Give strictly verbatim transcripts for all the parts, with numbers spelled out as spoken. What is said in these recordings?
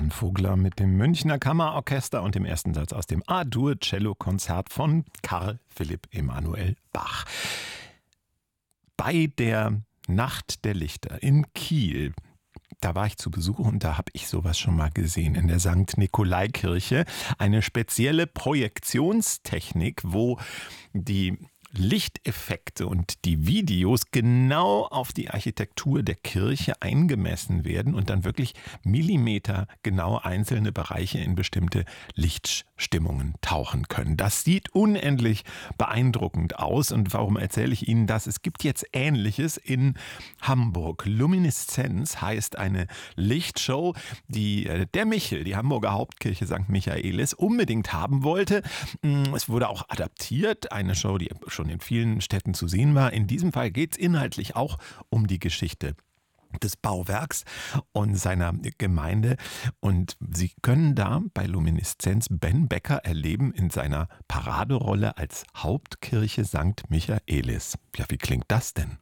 Jan Vogler mit dem Münchner Kammerorchester und dem ersten Satz aus dem A-Dur-Cello-Konzert von Karl Philipp Emanuel Bach. Bei der Nacht der Lichter in Kiel, da war ich zu Besuch und da habe ich sowas schon mal gesehen in der Sankt Nikolai-Kirche. Eine spezielle Projektionstechnik, wo die Lichteffekte und die Videos genau auf die Architektur der Kirche eingemessen werden und dann wirklich Millimeter genau einzelne Bereiche in bestimmte Lichtstimmungen tauchen können. Das sieht unendlich beeindruckend aus. Und warum erzähle ich Ihnen das? Es gibt jetzt Ähnliches in Hamburg. Lumineszenz heißt eine Lichtshow, die der Michel, die Hamburger Hauptkirche Sankt Michaelis, unbedingt haben wollte. Es wurde auch adaptiert, eine Show, die schon in vielen Städten zu sehen war. In diesem Fall geht es inhaltlich auch um die Geschichte des Bauwerks und seiner Gemeinde. Und Sie können da bei Lumineszenz Ben Becker erleben in seiner Paraderolle als Hauptkirche Sankt Michaelis. Ja, wie klingt das denn?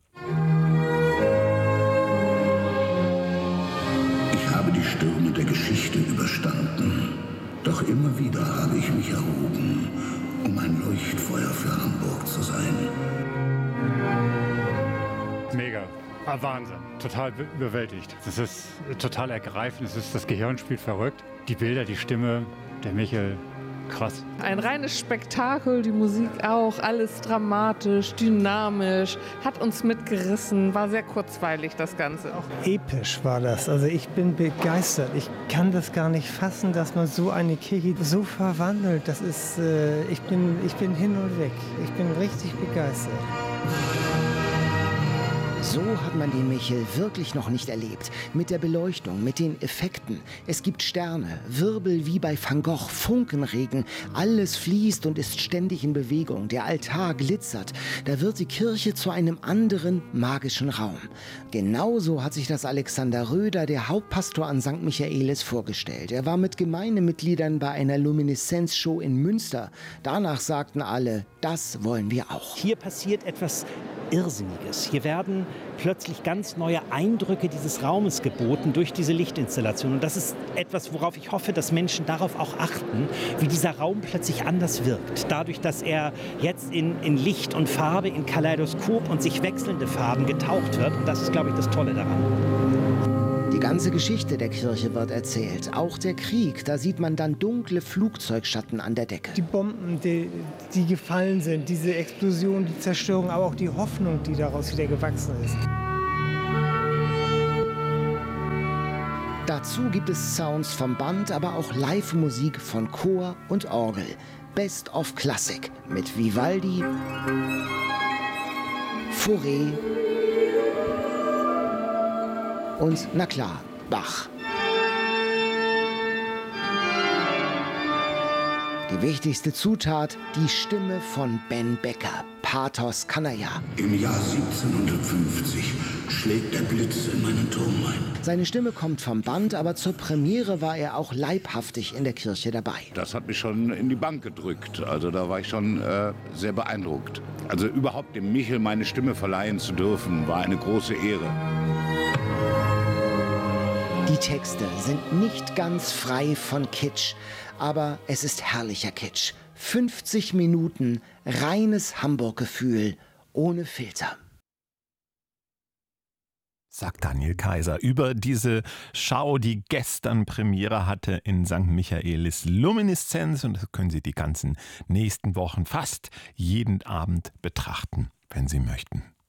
Ich habe die Stürme der Geschichte überstanden. Doch immer wieder habe ich mich erhoben, um ein Leuchtfeuer für Hamburg zu sein. Mega. Ah, Wahnsinn. Total überwältigt. Das ist total ergreifend. Das, ist, das Gehirn spielt verrückt. Die Bilder, die Stimme, der Michel, krass. Ein reines Spektakel, die Musik auch, alles dramatisch, dynamisch, hat uns mitgerissen, war sehr kurzweilig das Ganze. Auch episch war das, also ich bin begeistert. Ich kann das gar nicht fassen, dass man so eine Kirche so verwandelt. Das ist, äh, ich bin, ich bin hin und weg. Ich bin richtig begeistert. So hat man den Michel wirklich noch nicht erlebt. Mit der Beleuchtung, mit den Effekten. Es gibt Sterne, Wirbel wie bei Van Gogh, Funkenregen. Alles fließt und ist ständig in Bewegung. Der Altar glitzert. Da wird die Kirche zu einem anderen magischen Raum. Genauso hat sich das Alexander Röder, der Hauptpastor an Sankt Michaelis, vorgestellt. Er war mit Gemeindemitgliedern bei einer Lumineszenz-Show in Münster. Danach sagten alle, das wollen wir auch. Hier passiert etwas Irrsinniges. Hier werden plötzlich ganz neue Eindrücke dieses Raumes geboten durch diese Lichtinstallation. Und das ist etwas, worauf ich hoffe, dass Menschen darauf auch achten, wie dieser Raum plötzlich anders wirkt. Dadurch, dass er jetzt in, in Licht und Farbe, in Kaleidoskop und sich wechselnde Farben getaucht wird. Und das ist, glaube ich, das Tolle daran. Die ganze Geschichte der Kirche wird erzählt. Auch der Krieg, da sieht man dann dunkle Flugzeugschatten an der Decke. Die Bomben, die, die gefallen sind, diese Explosion, die Zerstörung, aber auch die Hoffnung, die daraus wieder gewachsen ist. Dazu gibt es Sounds vom Band, aber auch Live-Musik von Chor und Orgel. Best of Classic mit Vivaldi, Fauré und, na klar, Bach. Die wichtigste Zutat, die Stimme von Ben Becker. Pathos kann er ja. Im Jahr siebzehnhundertfünfzig schlägt der Blitz in meinen Turm ein. Seine Stimme kommt vom Band, aber zur Premiere war er auch leibhaftig in der Kirche dabei. Das hat mich schon in die Bank gedrückt. Also da war ich schon äh, sehr beeindruckt. Also überhaupt dem Michel meine Stimme verleihen zu dürfen, war eine große Ehre. Die Texte sind nicht ganz frei von Kitsch, aber es ist herrlicher Kitsch. fünfzig Minuten reines Hamburg-Gefühl ohne Filter. Sagt Daniel Kaiser über diese Schau, die gestern Premiere hatte in Sankt Michaelis Lumineszenz. Und das können Sie die ganzen nächsten Wochen fast jeden Abend betrachten, wenn Sie möchten.